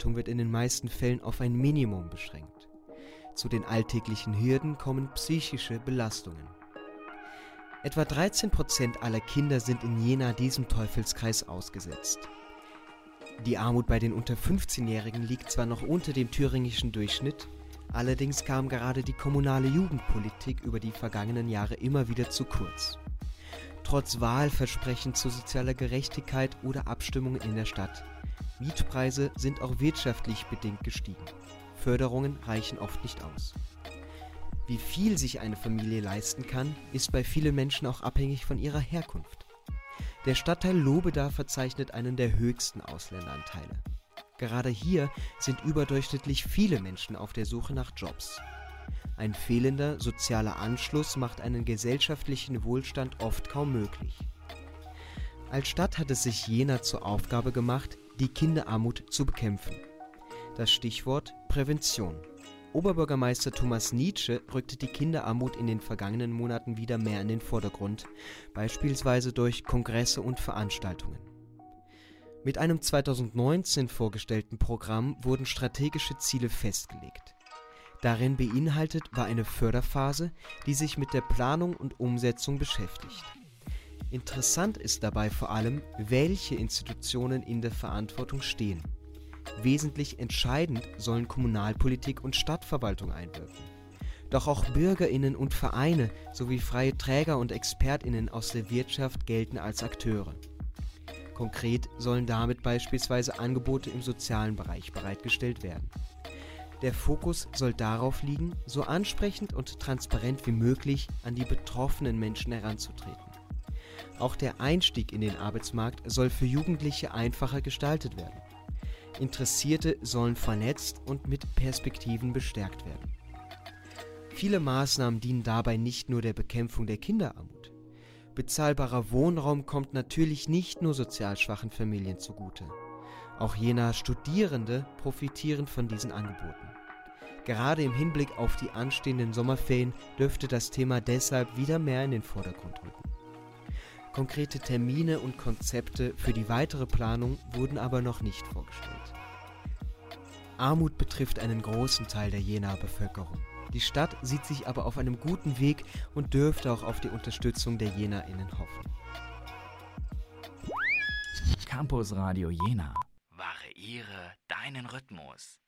Veranstaltung wird in den meisten Fällen auf ein Minimum beschränkt. Zu den alltäglichen Hürden kommen psychische Belastungen. Etwa 13% aller Kinder sind in Jena diesem Teufelskreis ausgesetzt. Die Armut bei den unter 15-Jährigen liegt zwar noch unter dem thüringischen Durchschnitt, allerdings kam gerade die kommunale Jugendpolitik über die vergangenen Jahre immer wieder zu kurz. Trotz Wahlversprechen zu sozialer Gerechtigkeit oder Abstimmungen in der Stadt. Mietpreise sind auch wirtschaftlich bedingt gestiegen. Förderungen reichen oft nicht aus. Wie viel sich eine Familie leisten kann, ist bei vielen Menschen auch abhängig von ihrer Herkunft. Der Stadtteil Lobeda verzeichnet einen der höchsten Ausländeranteile. Gerade hier sind überdurchschnittlich viele Menschen auf der Suche nach Jobs. Ein fehlender sozialer Anschluss macht einen gesellschaftlichen Wohlstand oft kaum möglich. Als Stadt hat es sich Jena zur Aufgabe gemacht, die Kinderarmut zu bekämpfen. Das Stichwort Prävention. Oberbürgermeister Thomas Nietsche rückte die Kinderarmut in den vergangenen Monaten wieder mehr in den Vordergrund, beispielsweise durch Kongresse und Veranstaltungen. Mit einem 2019 vorgestellten Programm wurden strategische Ziele festgelegt. Darin beinhaltet war eine Förderphase, die sich mit der Planung und Umsetzung beschäftigt. Interessant ist dabei vor allem, welche Institutionen in der Verantwortung stehen. Wesentlich entscheidend sollen Kommunalpolitik und Stadtverwaltung einwirken. Doch auch BürgerInnen und Vereine sowie freie Träger und ExpertInnen aus der Wirtschaft gelten als Akteure. Konkret sollen damit beispielsweise Angebote im sozialen Bereich bereitgestellt werden. Der Fokus soll darauf liegen, so ansprechend und transparent wie möglich an die betroffenen Menschen heranzutreten. Auch der Einstieg in den Arbeitsmarkt soll für Jugendliche einfacher gestaltet werden. Interessierte sollen vernetzt und mit Perspektiven bestärkt werden. Viele Maßnahmen dienen dabei nicht nur der Bekämpfung der Kinderarmut. Bezahlbarer Wohnraum kommt natürlich nicht nur sozial schwachen Familien zugute. Auch Jenaer Studierende profitieren von diesen Angeboten. Gerade im Hinblick auf die anstehenden Sommerferien dürfte das Thema deshalb wieder mehr in den Vordergrund rücken. Konkrete Termine und Konzepte für die weitere Planung wurden aber noch nicht vorgestellt. Armut betrifft einen großen Teil der Jenaer Bevölkerung. Die Stadt sieht sich aber auf einem guten Weg und dürfte auch auf die Unterstützung der JenaerInnen hoffen. Campus Radio Jena. Variiere deinen Rhythmus.